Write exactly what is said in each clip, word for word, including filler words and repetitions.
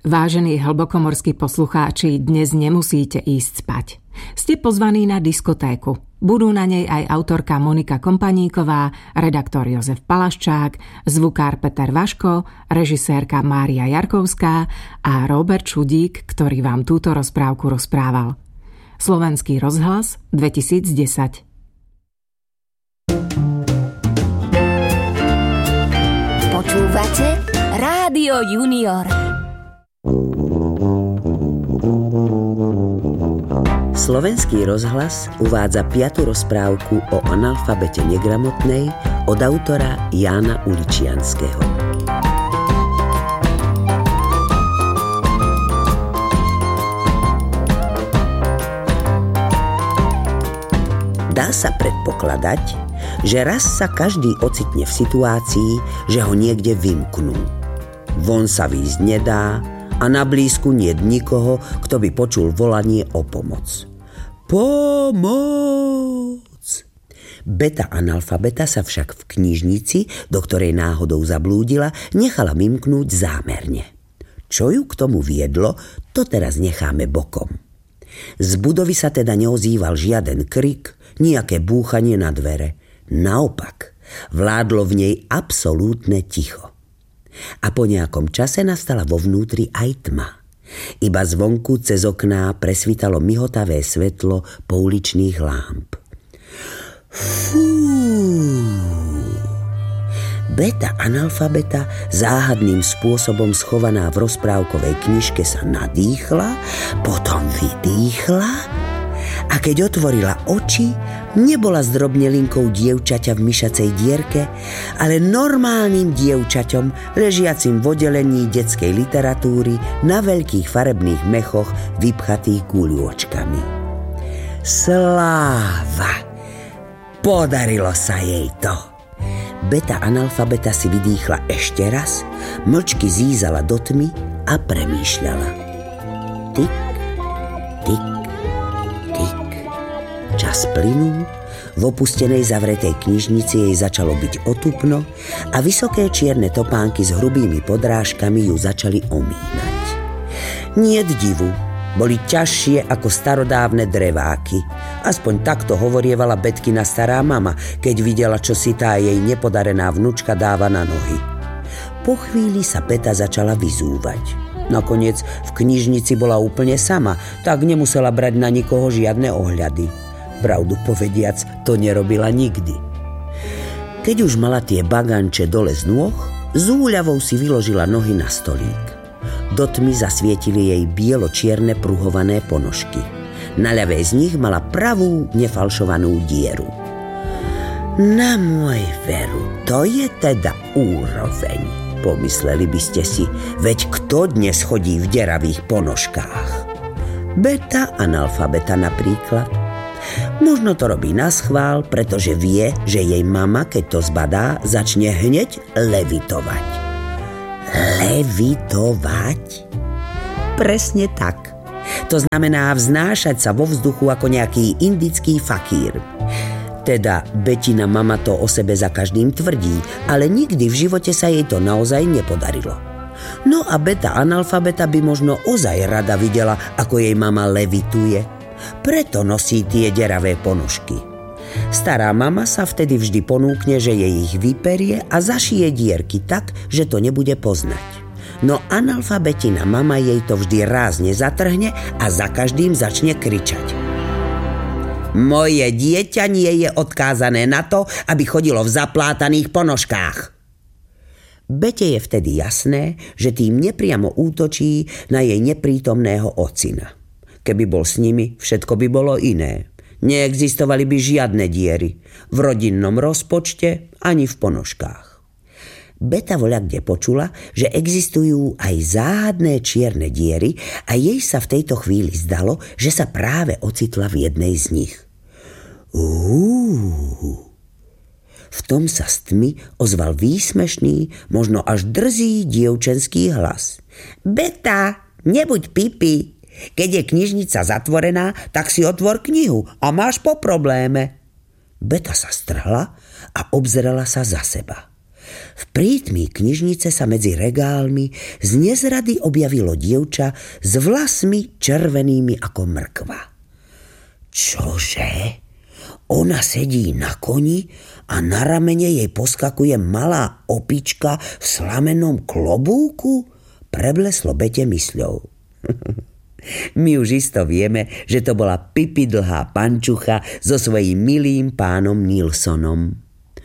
Vážení hlbokomorskí poslucháči, dnes nemusíte ísť spať. Ste pozvaní na diskotéku. Budú na nej aj autorka Monika Kompaníková, redaktor Jozef Palaščák, zvukár Peter Vaško, režisérka Mária Jarkovská a Robert Šudík, ktorý vám túto rozprávku rozprával. Slovenský rozhlas dvetisícdesať. Počúvate Rádio Junior. Slovenský rozhlas uvádza piatu rozprávku o analfabete negramotnej od autora Jána Uličianskeho. Dá sa predpokladať, že raz sa každý ocitne v situácii, že ho niekde vymknú. Von sa výjsť nedá a na blízku niet nikoho, kto by počul volanie o pomoc. Pomoc! Beta analfabeta sa však v knižnici, do ktorej náhodou zablúdila, nechala vymknúť zámerne. Čo ju k tomu viedlo, to teraz necháme bokom. Z budovy sa teda neozýval žiaden krik, nejaké búchanie na dvere. Naopak, vládlo v nej absolútne ticho. A po nejakom čase nastala vo vnútri aj tma. Iba zvonku cez okná presvítalo mihotavé svetlo pouličných lámp. Fú. Beta analfabeta, záhadným spôsobom schovaná v rozprávkovej knižke, sa nadýchla, potom vydýchla a keď otvorila oči, nebola zdrobnelinkou dievčaťa v myšacej dierke, ale normálnym dievčaťom ležiacim v oddelení detskej literatúry na veľkých farebných mechoch vypchatých guľôčkami. Sláva! Podarilo sa jej to! Beta analfabeta si vydýchla ešte raz, mlčky zízala do tmy a premýšľala. Tik, tik, tik. Čas plynul, v opustenej zavretej knižnici jej začalo byť otupno a vysoké čierne topánky s hrubými podrážkami ju začali omínať. Niet divu, boli ťažšie ako starodávne dreváky. Aspoň takto hovorievala Betkina stará mama, keď videla, čo si tá jej nepodarená vnučka dáva na nohy. Po chvíli sa Beta začala vyzúvať. Nakoniec v knižnici bola úplne sama, tak nemusela brať na nikoho žiadne ohľady. Pravdu povediac, to nerobila nikdy. Keď už mala tie baganče dole z nôh, s úľavou si vyložila nohy na stolík. Do tmy zasvietili jej bielo-čierne pruhované ponožky. Na ľavej z nich mala pravú, nefalšovanú dieru. Na môj veru, to je teda úroveň, pomysleli by ste si, veď kto dnes chodí v deravých ponožkách? Beta analfabeta napríklad. Možno to robí naschvál, pretože vie, že jej mama, keď to zbadá, začne hneď levitovať. Levitovať? Presne tak. To znamená vznášať sa vo vzduchu ako nejaký indický fakír. Teda Betina mama to o sebe za každým tvrdí, ale nikdy v živote sa jej to naozaj nepodarilo. No a Beta analfabeta by možno ozaj rada videla, ako jej mama levituje. Preto nosí tie deravé ponožky. Stará mama sa vtedy vždy ponúkne, že jej ich vyperie a zašije dierky tak, že to nebude poznať. No analfabetina mama jej to vždy rázne zatrhne a za každým začne kričať. Moje dieťa nie je odkázané na to, aby chodilo v zaplátaných ponožkách. Bete je vtedy jasné, že tým nepriamo útočí na jej neprítomného ocina. Keby bol s nimi, všetko by bolo iné. Neexistovali by žiadne diery v rodinnom rozpočte ani v ponožkách. Beta voľakde počula, že existujú aj záhadné čierne diery a jej sa v tejto chvíli zdalo, že sa práve ocitla v jednej z nich. Uú. V tom sa z tmy ozval výsmešný, možno až drzý dievčenský hlas. Beta, nebuď pipi. Keď je knižnica zatvorená, tak si otvor knihu a máš po probléme. Beta sa strhla a obzerala sa za seba. V prítmí knižnice sa medzi regálmi z nezrady objavilo dievča s vlasmi červenými ako mrkva. Čože? Ona sedí na koni a na ramene jej poskakuje malá opička v slamenom klobúku? Prebleslo Bete mysľou. My už isto vieme, že to bola Pipi dlhá pančucha so svojím milým pánom Nilsonom.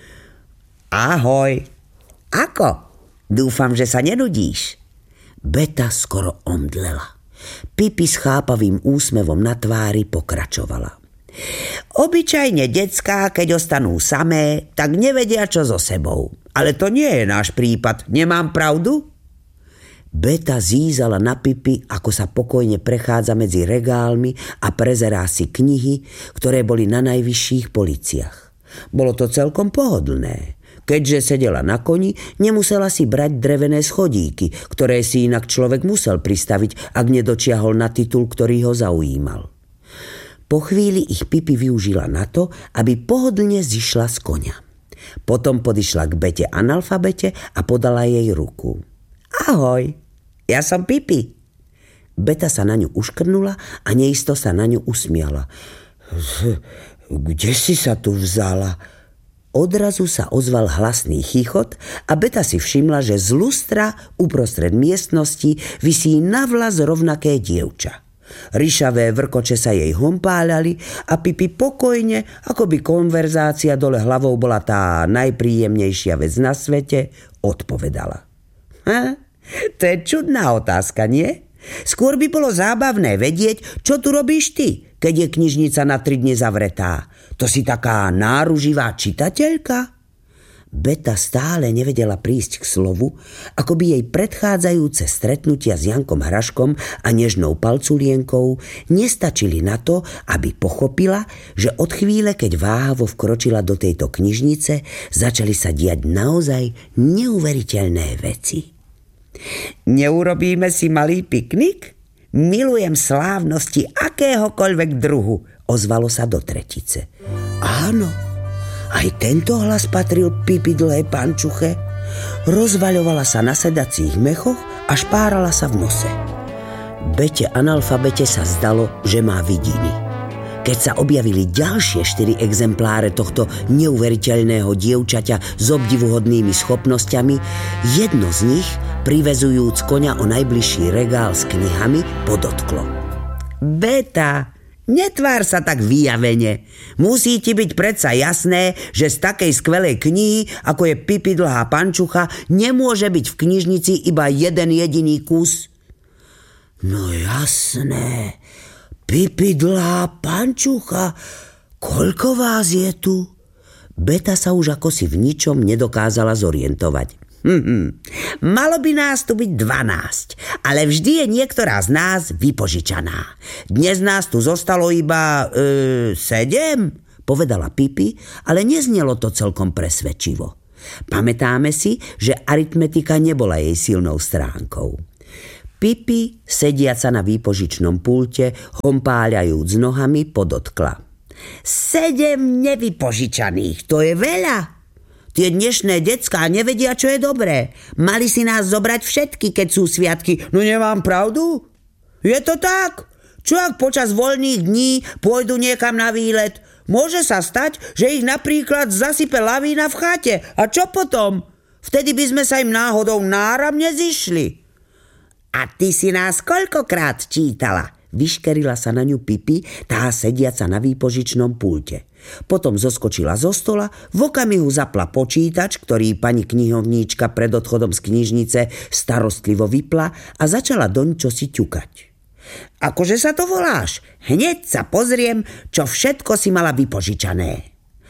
Ahoj. Ako? Dúfam, že sa nenudíš. Beta skoro omdlela. Pipi s chápavým úsmevom na tvári pokračovala. Obyčajne decká, keď ostanú samé, tak nevedia, čo so sebou. Ale to nie je náš prípad. Nemám pravdu? Beta zízala na Pipi, ako sa pokojne prechádza medzi regálmi a prezerá si knihy, ktoré boli na najvyšších policiach. Bolo to celkom pohodlné. Keďže sedela na koni, nemusela si brať drevené schodíky, ktoré si inak človek musel pristaviť, ak nedočiahol na titul, ktorý ho zaujímal. Po chvíli ich Pipi využila na to, aby pohodlne zišla z koňa. Potom podišla k Bete analfabete a podala jej ruku. Ahoj, ja som Pipi. Beta sa na ňu uškrnula a neisto sa na ňu usmiala. Kde si sa tu vzala? Odrazu sa ozval hlasný chichot a Beta si všimla, že z lustra uprostred miestnosti visí navlas rovnaké dievča. Ryšavé vrkoče sa jej hompáľali a Pipi pokojne, ako by konverzácia dole hlavou bola tá najpríjemnejšia vec na svete, odpovedala. Ha? To je čudná otázka, nie? Skôr by bolo zábavné vedieť, čo tu robíš ty, keď je knižnica na tri dni zavretá. To si taká náruživá čitateľka? Beta stále nevedela prísť k slovu, ako by jej predchádzajúce stretnutia s Jankom Hraškom a Nežnou Palculienkou nestačili na to, aby pochopila, že od chvíle, keď váhavo vkročila do tejto knižnice, začali sa diať naozaj neuveriteľné veci. Neurobíme si malý piknik? Milujem slávnosti akéhokoľvek druhu, ozvalo sa do tretice. Áno, aj tento hlas patril Pipi dlhej pančuche. Rozvaľovala sa na sedacích mechoch a špárala sa v nose. Bete analfabete sa zdalo, že má vidiny. Keď sa objavili ďalšie štyri exempláre tohto neuveriteľného dievčaťa s obdivuhodnými schopnosťami, jedno z nich, privezujúc koňa o najbližší regál s knihami, podotklo. Beta, netvár sa tak vyjavene. Musí ti byť predsa jasné, že z takej skvelej knihy, ako je Pipi dlhá pančucha, nemôže byť v knižnici iba jeden jediný kus. No jasné, Pipi dlhá pančucha, koľko vás je tu? Beta sa už ako si v ničom nedokázala zorientovať. Hm, malo by nás tu byť dvanásť, ale vždy je niektorá z nás vypožičaná. Dnes nás tu zostalo iba e, sedem, povedala Pipi, ale neznelo to celkom presvedčivo. Pamätáme si, že aritmetika nebola jej silnou stránkou. Pipi, sediaca na výpožičnom pulte, hompáľajúc nohami, podotkla. Sedem nevypožičaných, to je veľa. Tie dnešné decká nevedia, čo je dobré. Mali si nás zobrať všetky, keď sú sviatky. No nemám pravdu? Je to tak? Čo ak počas voľných dní pôjdu niekam na výlet? Môže sa stať, že ich napríklad zasype lavína v chate. A čo potom? Vtedy by sme sa im náhodou náramne zišli. A ty si nás koľkokrát čítala? Vyškerila sa na ňu Pipi, tá sediaca na výpožičnom pulte. Potom zoskočila zo stola, v okamihu zapla počítač, ktorý pani knihovníčka pred odchodom z knižnice starostlivo vypla a začala doň čosi ťukať. Akože sa to voláš? Hneď sa pozriem, čo všetko si mala vypožičané.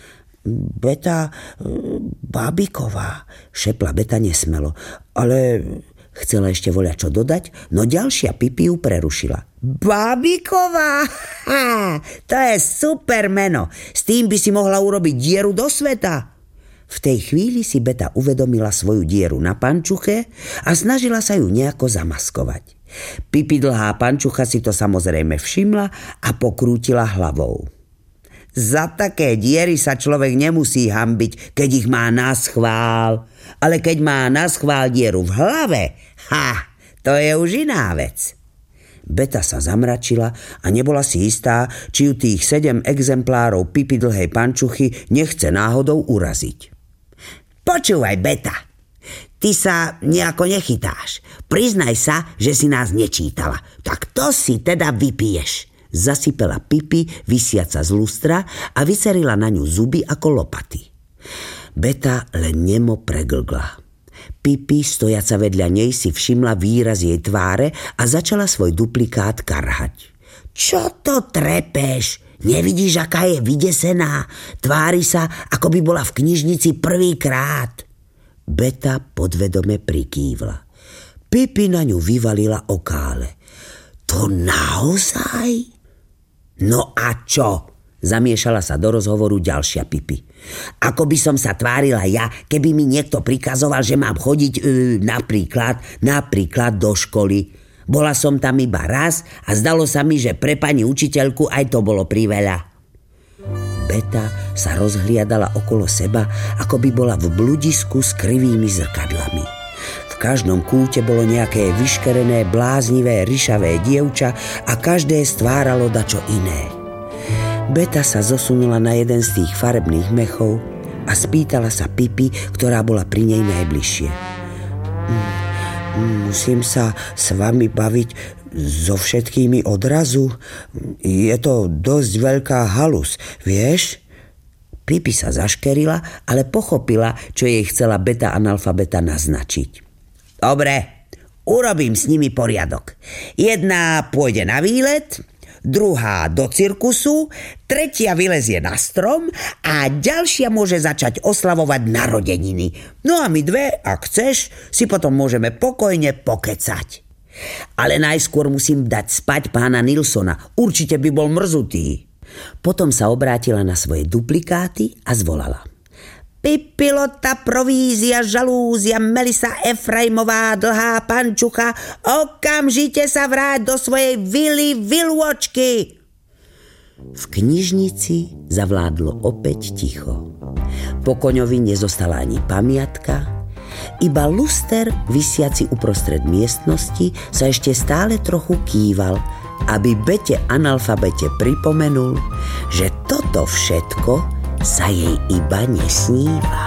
Beta Bábiková, šepla Beta nesmelo, ale... Chcela ešte voľa čo dodať, no ďalšia Pipi ju prerušila. Bábiková! Ha, to je super meno. S tým by si mohla urobiť dieru do sveta. V tej chvíli si Beta uvedomila svoju dieru na pančuche a snažila sa ju nejako zamaskovať. Pipi dlhá pančucha si to samozrejme všimla a pokrútila hlavou. Za také diery sa človek nemusí hanbiť, keď ich má na schvál. Ale keď má na schvál dieru v hlave, ha, to je už iná vec. Beta sa zamračila a nebola si istá, či ju tých sedem exemplárov Pipi dlhej pančuchy nechce náhodou uraziť. Počúvaj, Beta, ty sa nejako nechytáš. Priznaj sa, že si nás nečítala. Tak to si teda vypiješ. Zasypela Pipi, visiaca z lustra, a vyserila na ňu zuby ako lopaty. Beta len nemo preglgla. Pipi, stojaca vedľa nej, si všimla výraz jej tváre a začala svoj duplikát karhať. Čo to trepeš? Nevidíš, aká je vydesená? Tvári sa, ako by bola v knižnici prvýkrát. Beta podvedome prikývla. Pipi na ňu vyvalila okále. To naozaj? No a čo? Zamiešala sa do rozhovoru ďalšia Pipi. Ako by som sa tvárila ja, keby mi niekto prikazoval, že mám chodiť e, napríklad, napríklad do školy. Bola som tam iba raz a zdalo sa mi, že pre pani učiteľku aj to bolo priveľa. Beta sa rozhliadala okolo seba, ako by bola v bludisku s krivými zrkadlami. V každom kúte bolo nejaké vyškerené, bláznivé, ryšavé dievča a každé stváralo dačo iné. Beta sa zosunula na jeden z tých farebných mechov a spýtala sa Pipi, ktorá bola pri nej najbližšie. Musím sa s vami baviť so všetkými odrazu? Je to dosť veľká halus, vieš? Pipi sa zaškerila, ale pochopila, čo jej chcela Beta analfabeta naznačiť. Dobre, urobím s nimi poriadok. Jedna pôjde na výlet, druhá do cirkusu, tretia vylezie na strom a ďalšia môže začať oslavovať narodeniny. No a my dve, ak chceš, si potom môžeme pokojne pokecať. Ale najskôr musím dať spať pána Nilsona. Určite by bol mrzutý. Potom sa obrátila na svoje duplikáty a zvolala. Pipilota, provízia, žalúzia, Melisa Efraimová, dlhá pančucha, okamžite sa vráť do svojej vily vilôčky. V knižnici zavládlo opäť ticho. Po koňovi nezostala ani pamiatka, iba luster visiaci uprostred miestnosti sa ešte stále trochu kýval, aby Bete analfabete pripomenul, že toto všetko sa jej iba nesníva.